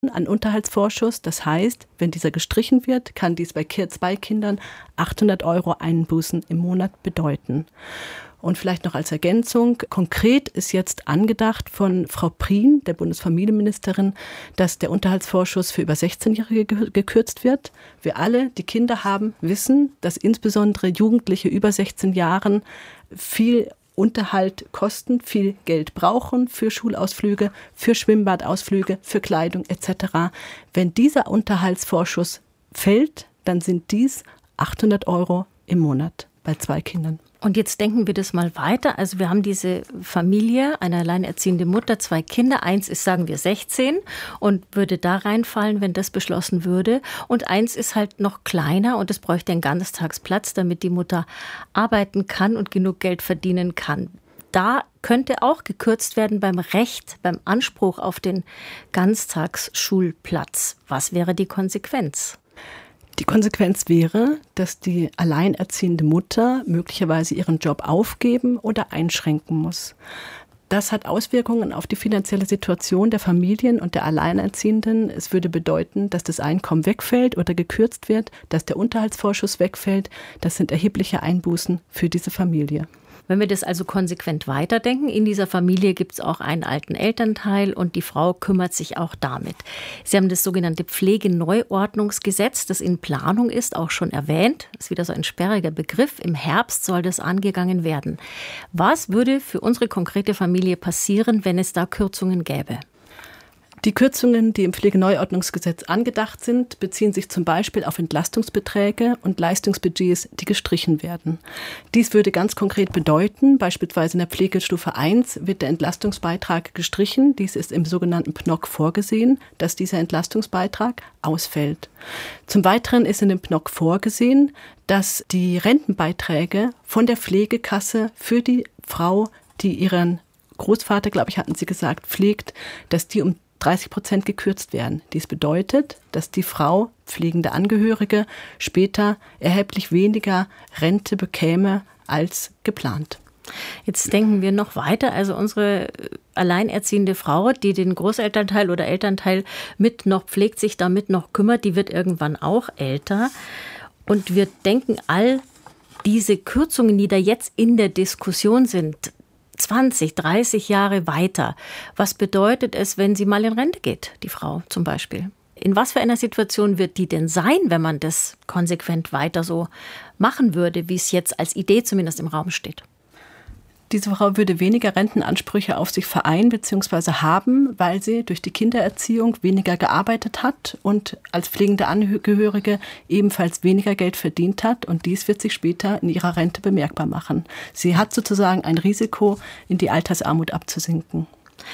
an Unterhaltsvorschuss. Das heißt, wenn dieser gestrichen wird, kann dies bei 2 Kindern 800 € Einbußen im Monat bedeuten. Und vielleicht noch als Ergänzung, konkret ist jetzt angedacht von Frau Prien, der Bundesfamilienministerin, dass der Unterhaltsvorschuss für über 16-Jährige gekürzt wird. Wir alle, die Kinder haben, wissen, dass insbesondere Jugendliche über 16 Jahren viel Unterhalt kosten, viel Geld brauchen für Schulausflüge, für Schwimmbadausflüge, für Kleidung etc. Wenn dieser Unterhaltsvorschuss fällt, dann sind dies 800 € im Monat bei 2 Kindern. Und jetzt denken wir das mal weiter. Also wir haben diese Familie, eine alleinerziehende Mutter, 2 Kinder. Eins ist, sagen wir, 16 und würde da reinfallen, wenn das beschlossen würde. Und eins ist halt noch kleiner und es bräuchte einen Ganztagsplatz, damit die Mutter arbeiten kann und genug Geld verdienen kann. Da könnte auch gekürzt werden beim Recht, beim Anspruch auf den Ganztagsschulplatz. Was wäre die Konsequenz? Die Konsequenz wäre, dass die alleinerziehende Mutter möglicherweise ihren Job aufgeben oder einschränken muss. Das hat Auswirkungen auf die finanzielle Situation der Familien und der Alleinerziehenden. Es würde bedeuten, dass das Einkommen wegfällt oder gekürzt wird, dass der Unterhaltsvorschuss wegfällt. Das sind erhebliche Einbußen für diese Familie. Wenn wir das also konsequent weiterdenken, in dieser Familie gibt es auch einen alten Elternteil und die Frau kümmert sich auch damit. Sie haben das sogenannte Pflegeneuordnungsgesetz, das in Planung ist, auch schon erwähnt. Das ist wieder so ein sperriger Begriff. Im Herbst soll das angegangen werden. Was würde für unsere konkrete Familie passieren, wenn es da Kürzungen gäbe? Die Kürzungen, die im Pflegeneuordnungsgesetz angedacht sind, beziehen sich zum Beispiel auf Entlastungsbeträge und Leistungsbudgets, die gestrichen werden. Dies würde ganz konkret bedeuten, beispielsweise in der Pflegestufe 1 wird der Entlastungsbeitrag gestrichen. Dies ist im sogenannten PNOC vorgesehen, dass dieser Entlastungsbeitrag ausfällt. Zum Weiteren ist in dem PNOC vorgesehen, dass die Rentenbeiträge von der Pflegekasse für die Frau, die ihren Großvater, glaube ich, hatten Sie gesagt, pflegt, dass die um 30% gekürzt werden. Dies bedeutet, dass die Frau, pflegende Angehörige, später erheblich weniger Rente bekäme als geplant. Jetzt denken wir noch weiter. Also unsere alleinerziehende Frau, die den Großelternteil oder Elternteil mit noch pflegt, sich damit noch kümmert, die wird irgendwann auch älter. Und wir denken all diese Kürzungen, die da jetzt in der Diskussion sind, 20, 30 Jahre weiter. Was bedeutet es, wenn sie mal in Rente geht, die Frau zum Beispiel? In was für einer Situation wird die denn sein, wenn man das konsequent weiter so machen würde, wie es jetzt als Idee zumindest im Raum steht? Diese Frau würde weniger Rentenansprüche auf sich vereinen bzw. haben, weil sie durch die Kindererziehung weniger gearbeitet hat und als pflegende Angehörige ebenfalls weniger Geld verdient hat. Und dies wird sich später in ihrer Rente bemerkbar machen. Sie hat sozusagen ein Risiko, in die Altersarmut abzusinken.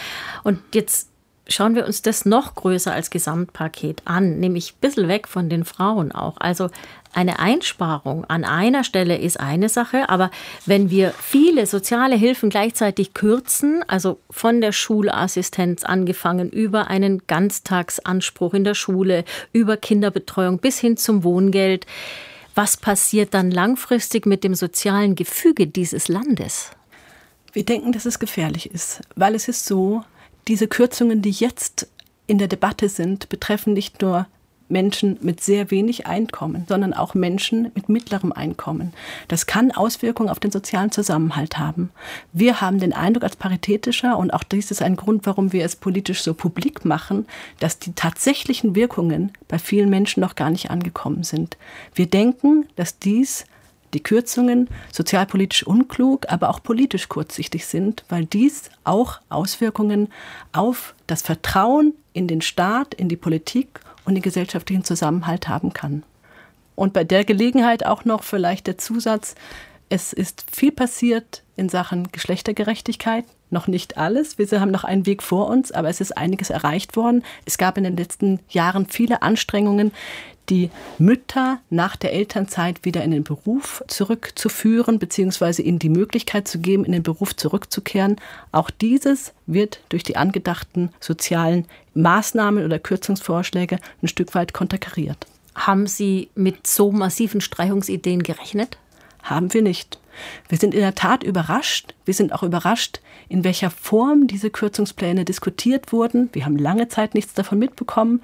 Und jetzt schauen wir uns das noch größer als Gesamtpaket an, nämlich ein bisschen weg von den Frauen auch. Also eine Einsparung an einer Stelle ist eine Sache, aber wenn wir viele soziale Hilfen gleichzeitig kürzen, also von der Schulassistenz angefangen über einen Ganztagsanspruch in der Schule, über Kinderbetreuung bis hin zum Wohngeld, was passiert dann langfristig mit dem sozialen Gefüge dieses Landes? Wir denken, dass es gefährlich ist, weil es ist so, diese Kürzungen, die jetzt in der Debatte sind, betreffen nicht nur Menschen mit sehr wenig Einkommen, sondern auch Menschen mit mittlerem Einkommen. Das kann Auswirkungen auf den sozialen Zusammenhalt haben. Wir haben den Eindruck als Paritätischer, und auch dies ist ein Grund, warum wir es politisch so publik machen, dass die tatsächlichen Wirkungen bei vielen Menschen noch gar nicht angekommen sind. Wir denken, dass die Kürzungen sozialpolitisch unklug, aber auch politisch kurzsichtig sind, weil dies auch Auswirkungen auf das Vertrauen in den Staat, in die Politik und den gesellschaftlichen Zusammenhalt haben kann. Und bei der Gelegenheit auch noch vielleicht der Zusatz, es ist viel passiert in Sachen Geschlechtergerechtigkeit. Noch nicht alles. Wir haben noch einen Weg vor uns, aber es ist einiges erreicht worden. Es gab in den letzten Jahren viele Anstrengungen, die Mütter nach der Elternzeit wieder in den Beruf zurückzuführen, beziehungsweise ihnen die Möglichkeit zu geben, in den Beruf zurückzukehren. Auch dieses wird durch die angedachten sozialen Maßnahmen oder Kürzungsvorschläge ein Stück weit konterkariert. Haben Sie mit so massiven Streichungsideen gerechnet? Haben wir nicht. Wir sind in der Tat überrascht. Wir sind auch überrascht, in welcher Form diese Kürzungspläne diskutiert wurden. Wir haben lange Zeit nichts davon mitbekommen.